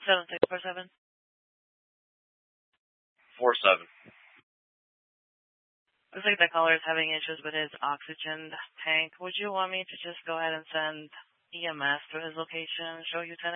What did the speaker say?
7647. 47. Looks like the caller is having issues with his oxygen tank. Would you want me to just go ahead and send EMS to his location and show you 10